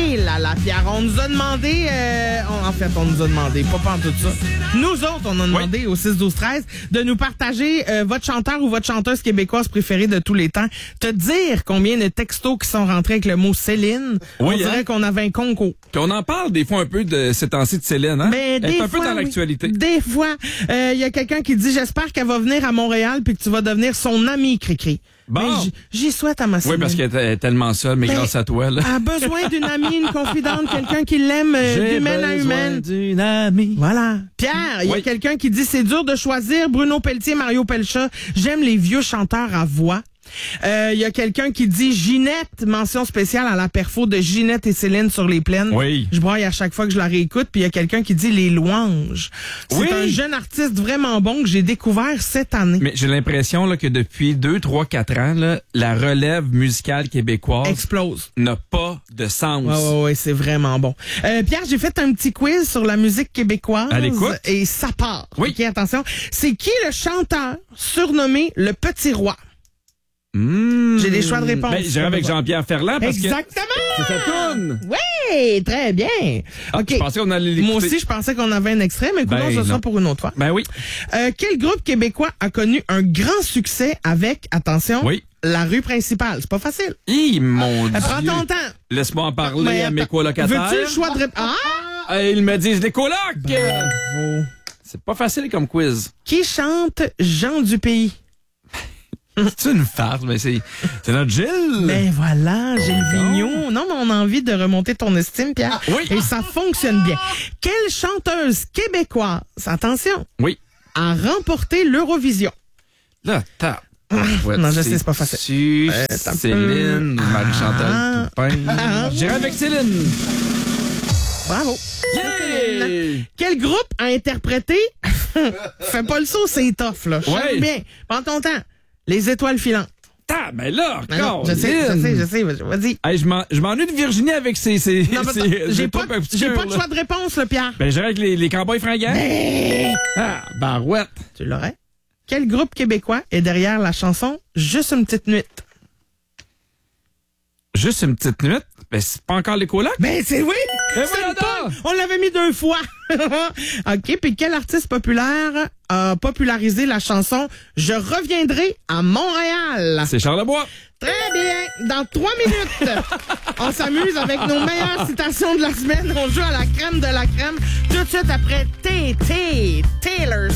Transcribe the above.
Et là, Pierre, on nous a demandé, on nous a demandé, pas en tout ça. Nous autres, on a demandé au 6-12-13 de nous partager votre chanteur ou votre chanteuse québécoise préférée de tous les temps. Te dire combien de textos qui sont rentrés avec le mot Céline. Oui, on dirait qu'on avait un concours. Puis on en parle des fois un peu de ces temps-ci de Céline, hein? Mais Elle est un peu dans oui. l'actualité. Des fois. Il y a quelqu'un qui dit, j'espère qu'elle va venir à Montréal puis que tu vas devenir son ami, Cricri. Bon. Mais j'y souhaite à ma Céline. Oui, parce qu'elle est tellement seule, mais grâce à toi, là. Elle a besoin d'une amie, une confidente, quelqu'un qui l'aime d'humaine à humaine. D'une amie. Voilà. Pierre, il y a quelqu'un qui dit, c'est dur de choisir Bruno Pelletier, Mario Pelcha. J'aime les vieux chanteurs à voix. Il y a quelqu'un qui dit Ginette, mention spéciale à la perfo de Ginette et Céline sur les plaines. Oui. Je braille à chaque fois que je la réécoute. Puis il y a quelqu'un qui dit Les Louanges. C'est un jeune artiste vraiment bon que j'ai découvert cette année. Mais j'ai l'impression là, que depuis 2, 3, 4 ans, là, la relève musicale québécoise explose. N'a pas de sens. Ouais, c'est vraiment bon. Pierre, j'ai fait un petit quiz sur la musique québécoise. À l'écoute. Et ça part. Oui. OK, attention. C'est qui le chanteur surnommé le Petit Roi? J'ai des choix de réponse. Ben, j'irai avec Jean-Pierre Ferland parce exactement! que c'est sa toune. Oui, très bien. OK. Je pensais qu'on allait l'écouter. Moi aussi, je pensais qu'on avait un extrait, mais écoutons, ce sera pour une autre fois. Ben oui. Quel groupe québécois a connu un grand succès avec, attention, la rue principale? C'est pas facile. Mon Dieu. Prends ton temps. Laisse-moi en parler à mes colocataires. Veux-tu le choix de réponse? Ils me disent les colocs. Bravo. C'est pas facile comme quiz. Qui chante Jean du Pays? C'est une farce, mais c'est notre Gilles. Ben voilà, Gilles Vigneault. Non, mais on a envie de remonter ton estime, Pierre. Oui. Et ça fonctionne bien. Quelle chanteuse québécoise, attention, a remporté l'Eurovision? Là, non, je sais, c'est pas facile. Céline, Marie-Chantal Toupin. J'irai avec Céline. Bravo. Yeah! Quel groupe a interprété Fais pas le saut, c'est tough, là. Chante bien. Prends ton temps. Les étoiles filantes. Ben là, encore. Je sais. Vas-y. Hey, je m'ennuie de Virginie avec ses j'ai pas de choix de réponse, là, Pierre. Ben, j'irai avec les cowboys fringants. Barouette. Tu l'aurais? Quel groupe québécois est derrière la chanson Juste une petite nuit? Juste une petite nuit? Ben, c'est pas encore les colocs? Ben, c'est oui! Ben, on l'avait mis 2 fois. OK, puis quel artiste populaire a popularisé la chanson Je reviendrai à Montréal? C'est Charles Lebois. Très bien. Dans 3 minutes, on s'amuse avec nos meilleures citations de la semaine. On joue à la crème de la crème. Tout de suite après Taylor